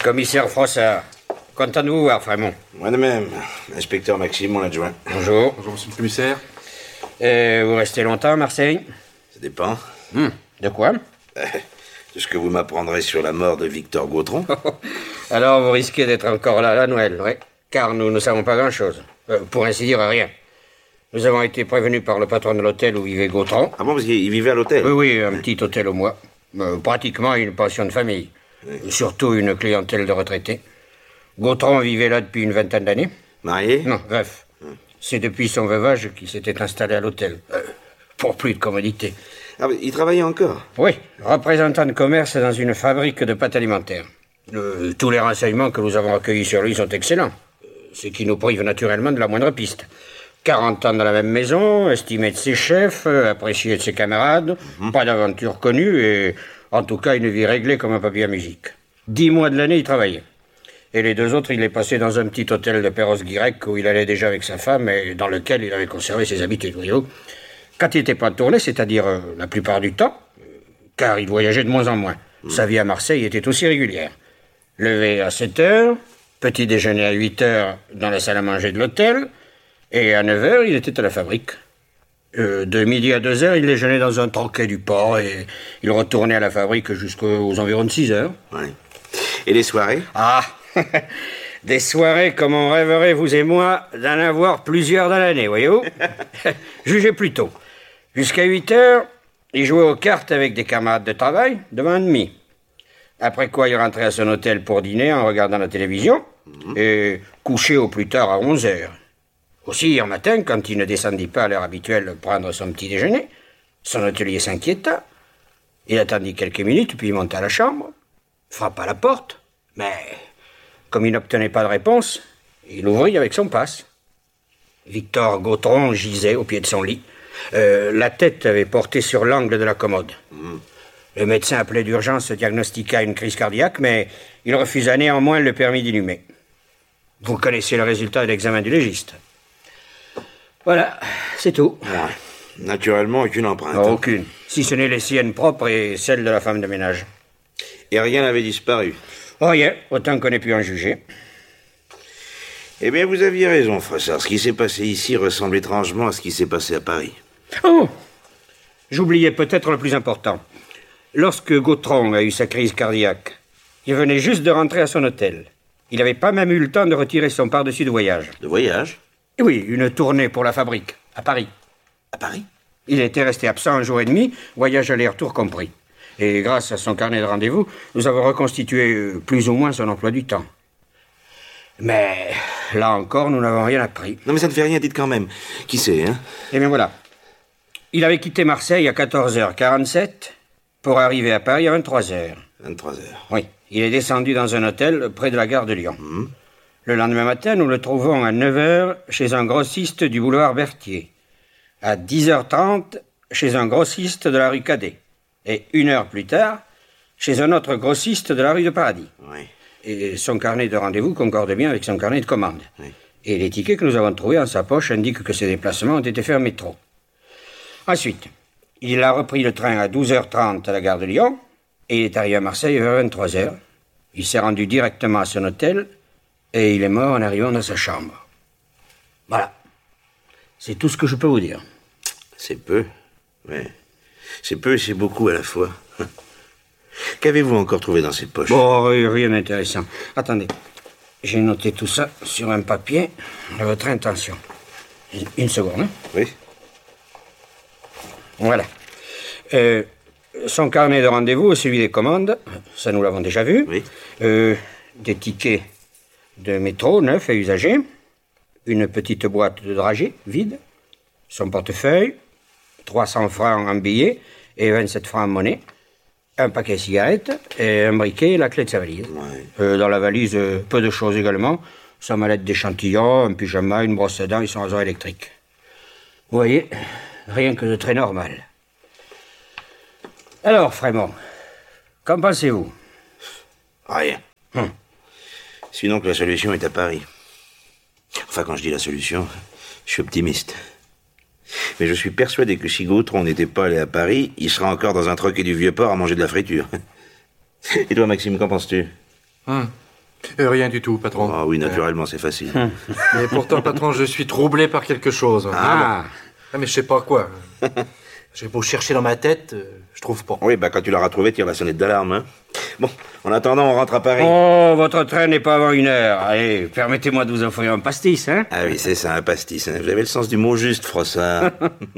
Commissaire Frossard, content de vous voir, Frémont. Moi de même. Inspecteur Maxime, mon adjoint. Bonjour. Bonjour, monsieur le commissaire. Vous restez longtemps à Marseille? Ça dépend. De quoi? De ce que vous m'apprendrez sur la mort de Victor Gautron. Alors vous risquez d'être encore là à Noël, oui. Car nous ne savons pas grand-chose. Pour ainsi dire, rien. Nous avons été prévenus par le patron de l'hôtel où vivait Gautron. Ah bon, parce qu'il vivait à l'hôtel? Oui, un petit hôtel au mois. Pratiquement une pension de famille. Surtout une clientèle de retraités. Gautron vivait là depuis une vingtaine d'années. Marié? Non, veuf. C'est depuis son veuvage qu'il s'était installé à l'hôtel. Pour plus de commodité. Ah, mais il travaillait encore? Oui, représentant de commerce dans une fabrique de pâtes alimentaires. Tous les renseignements que nous avons recueillis sur lui sont excellents. Ce qui nous prive naturellement de la moindre piste. 40 ans dans la même maison, estimé de ses chefs, apprécié de ses camarades, pas d'aventure connue et, en tout cas, une vie réglée comme un papier à musique. 10 mois de l'année, il travaillait. Et les 2 autres, il les passait dans un petit hôtel de Perros-Guirec où il allait déjà avec sa femme et dans lequel il avait conservé ses habitudes, voyez-vous. Quand il n'était pas en tournée, c'est-à-dire la plupart du temps, car il voyageait de moins en moins. Sa vie à Marseille était aussi régulière. Levé à 7 heures, petit déjeuner à 8 heures dans la salle à manger de l'hôtel, et à 9 heures, il était à la fabrique. De midi à 2 heures, il déjeunait dans un troquet du port, et il retournait à la fabrique jusqu'aux environs de 6 heures. Oui. Et les soirées? Ah, des soirées comme on rêverait, vous et moi, d'en avoir plusieurs dans l'année, voyez-vous. Jugez plutôt. Jusqu'à 8 heures, il jouait aux cartes avec des camarades de travail devant un demi. Après quoi, il rentrait à son hôtel pour dîner en regardant la télévision et couchait au plus tard à 11 heures. Aussi, un matin, quand il ne descendit pas à l'heure habituelle prendre son petit déjeuner, son hôtelier s'inquiéta. Il attendit quelques minutes, puis il monta à la chambre, frappa à la porte, mais comme il n'obtenait pas de réponse, il ouvrit avec son passe. Victor Gautron gisait au pied de son lit. La tête avait porté sur l'angle de la commode. Le médecin appelé d'urgence diagnostiqua une crise cardiaque, mais il refusa néanmoins le permis d'inhumer. Vous connaissez le résultat de l'examen du légiste. Voilà, c'est tout. Ouais. Naturellement, aucune empreinte. Aucune, si ce n'est les siennes propres et celles de la femme de ménage. Et rien n'avait disparu? Rien, autant qu'on ait pu en juger. Eh bien, vous aviez raison, Frossard. Ce qui s'est passé ici ressemble étrangement à ce qui s'est passé à Paris. Oh! J'oubliais peut-être le plus important. Lorsque Gautron a eu sa crise cardiaque, il venait juste de rentrer à son hôtel. Il n'avait pas même eu le temps de retirer son pardessus de voyage. De voyage? Et oui, une tournée pour la fabrique, à Paris. À Paris? Il était resté absent 1 jour et demi, voyage aller-retour compris. Et grâce à son carnet de rendez-vous, nous avons reconstitué plus ou moins son emploi du temps. Mais là encore, nous n'avons rien appris. Non, mais ça ne fait rien, dites quand même. Qui c'est, hein? Eh bien voilà. Il avait quitté Marseille à 14h47 pour arriver à Paris à 23h. 23h. Oui. Il est descendu dans un hôtel près de la gare de Lyon. Le lendemain matin, nous le trouvons à 9h chez un grossiste du boulevard Berthier. À 10h30, chez un grossiste de la rue Cadet. Et 1 heure plus tard, chez un autre grossiste de la rue de Paradis. Oui. Et son carnet de rendez-vous concorde bien avec son carnet de commande. Oui. Et les tickets que nous avons trouvés en sa poche indiquent que ses déplacements ont été faits en métro. Ensuite, il a repris le train à 12h30 à la gare de Lyon et il est arrivé à Marseille vers 23h. Il s'est rendu directement à son hôtel et il est mort en arrivant dans sa chambre. Voilà. C'est tout ce que je peux vous dire. C'est peu. Ouais. C'est peu et c'est beaucoup à la fois. Qu'avez-vous encore trouvé dans cette poche? Bon, rien d'intéressant. Attendez. J'ai noté tout ça sur un papier à votre intention. Une seconde, hein? Oui. Voilà. Son carnet de rendez-vous et celui des commandes, ça nous l'avons déjà vu. Oui. Des tickets de métro neufs et usagés. Une petite boîte de dragées vide. Son portefeuille. 300 francs en billets et 27 francs en monnaie. Un paquet de cigarettes et un briquet et la clé de sa valise. Ouais. Dans la valise, peu de choses également. Sa mallette d'échantillon, un pyjama, une brosse à dents et son rasoir électrique. Vous voyez, rien que de très normal. Alors, Frémont, qu'en pensez-vous? Rien. Sinon que la solution est à Paris. Enfin, quand je dis la solution, je suis optimiste. Mais je suis persuadé que si Gautron n'était pas allé à Paris, il sera encore dans un troquet du Vieux-Port à manger de la friture. Et toi, Maxime, qu'en penses-tu? Rien du tout, patron. Ah oui, naturellement, c'est facile. Mais pourtant, patron, je suis troublé par quelque chose. Ah, Ah, mais je sais pas quoi. J'ai beau chercher dans ma tête, je trouve pas. Oui, quand tu l'auras trouvé, tire la sonnette d'alarme, hein. Bon, en attendant, on rentre à Paris. oh, votre train n'est pas avant 1 heure. Allez, permettez-moi de vous offrir un pastis, hein. Ah oui, c'est ça, un pastis. Hein. Vous avez le sens du mot juste, Frossard.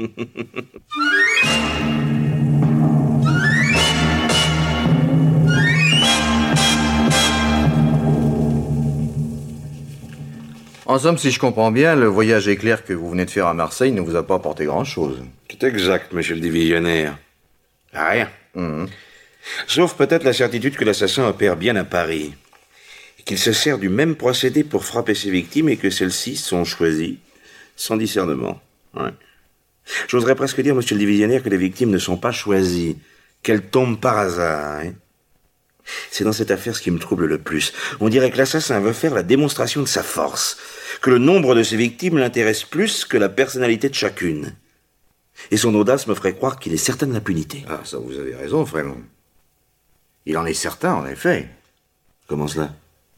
En somme, si je comprends bien, le voyage éclair que vous venez de faire à Marseille ne vous a pas apporté grand-chose. C'est exact, monsieur le divisionnaire. Rien. Sauf peut-être la certitude que l'assassin opère bien à Paris. Et qu'il se sert du même procédé pour frapper ses victimes et que celles-ci sont choisies sans discernement. Ouais. J'oserais presque dire, monsieur le divisionnaire, que les victimes ne sont pas choisies, qu'elles tombent par hasard. Hein. C'est dans cette affaire ce qui me trouble le plus. On dirait que l'assassin veut faire la démonstration de sa force, que le nombre de ses victimes l'intéresse plus que la personnalité de chacune. Et son audace me ferait croire qu'il est certain de l'impunité. Ah, ça vous avez raison, Frémont. Il en est certain, en effet. Comment cela?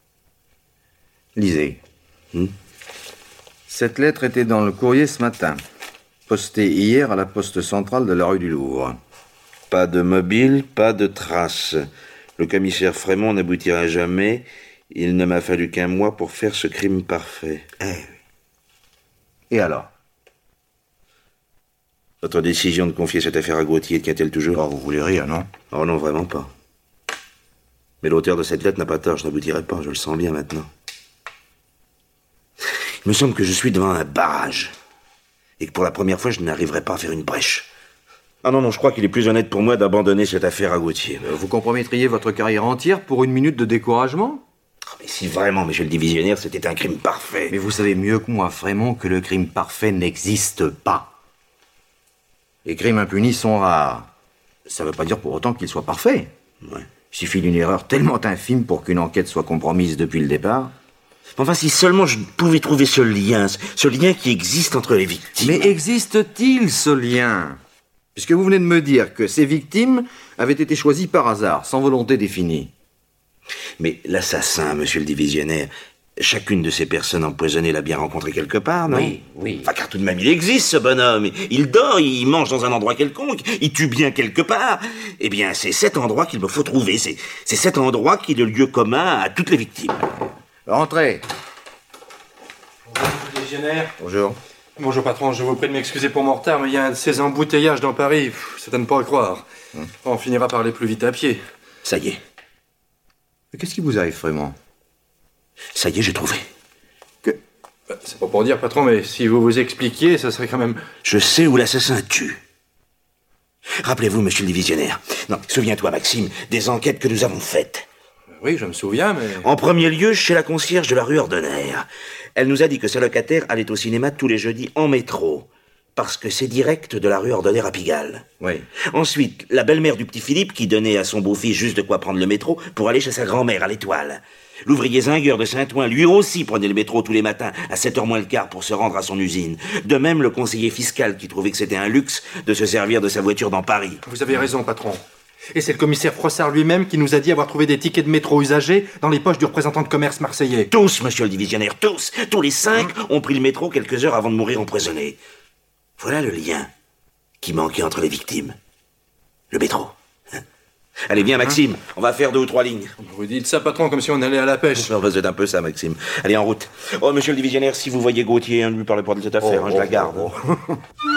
Lisez. Cette lettre était dans le courrier ce matin, postée hier à la poste centrale de la rue du Louvre. Pas de mobile, pas de traces. Le commissaire Frémont n'aboutira jamais. Il ne m'a fallu qu'1 mois pour faire ce crime parfait. Eh oui. Et alors? Votre décision de confier cette affaire à Gauthier tient-elle toujours? Oh, vous voulez rire, non? Oh non, vraiment pas. Mais l'auteur de cette lettre n'a pas tort, je n'aboutirai pas, je le sens bien maintenant. Il me semble que je suis devant un barrage. Et que pour la première fois, je n'arriverai pas à faire une brèche. Ah non, je crois qu'il est plus honnête pour moi d'abandonner cette affaire à Gauthier. Vous compromettriez votre carrière entière pour 1 minute de découragement? Mais si vraiment, monsieur le divisionnaire, c'était un crime parfait. Mais vous savez mieux que moi, Frémont, que le crime parfait n'existe pas. Les crimes impunis sont rares. Ça ne veut pas dire pour autant qu'ils soient parfaits. Ouais. Il suffit d'une erreur tellement infime pour qu'une enquête soit compromise depuis le départ. Enfin, si seulement je pouvais trouver ce lien qui existe entre les victimes. Mais existe-t-il ce lien? Puisque vous venez de me dire que ces victimes avaient été choisies par hasard, sans volonté définie. Mais l'assassin, monsieur le divisionnaire, chacune de ces personnes empoisonnées l'a bien rencontré quelque part, non? Oui. Enfin, car tout de même, il existe, ce bonhomme. Il dort, il mange dans un endroit quelconque, il tue bien quelque part. Eh bien, c'est cet endroit qu'il me faut trouver. C'est cet endroit qui est le lieu commun à toutes les victimes. Rentrez. Bonjour, légionnaire. Bonjour. Bonjour, patron. Je vous prie de m'excuser pour mon retard, mais il y a ces embouteillages dans Paris. C'est à ne pas le croire. On finira par aller plus vite à pied. Ça y est. Mais qu'est-ce qui vous arrive, Frémont? Ça y est, j'ai trouvé. C'est pas pour dire, patron, mais si vous vous expliquiez, ça serait quand même... Je sais où l'assassin tue. Rappelez-vous, monsieur le divisionnaire. Non, souviens-toi, Maxime, des enquêtes que nous avons faites. Oui, je me souviens, mais... En premier lieu, chez la concierge de la rue Ordonner. Elle nous a dit que sa locataire allait au cinéma tous les jeudis en métro. Parce que c'est direct de la rue Ordonner à Pigalle. Oui. Ensuite, la belle-mère du petit Philippe qui donnait à son beau-fils juste de quoi prendre le métro pour aller chez sa grand-mère à l'Étoile. L'ouvrier Zingueur de Saint-Ouen, lui aussi, prenait le métro tous les matins à 7h moins le quart pour se rendre à son usine. De même, le conseiller fiscal qui trouvait que c'était un luxe de se servir de sa voiture dans Paris. Vous avez raison, patron. Et c'est le commissaire Frossard lui-même qui nous a dit avoir trouvé des tickets de métro usagés dans les poches du représentant de commerce marseillais. Tous, monsieur le divisionnaire, tous. Tous les 5 ont pris le métro quelques heures avant de mourir empoisonnés. Voilà le lien qui manquait entre les victimes. Le métro. Allez, viens, Maxime. On va faire 2 ou 3 lignes. Vous dites ça, patron, comme si on allait à la pêche. On va c'est un peu ça, Maxime. Allez, en route. Oh, monsieur le divisionnaire, si vous voyez Gauthier, ne lui parlez pas de cette affaire, je la garde.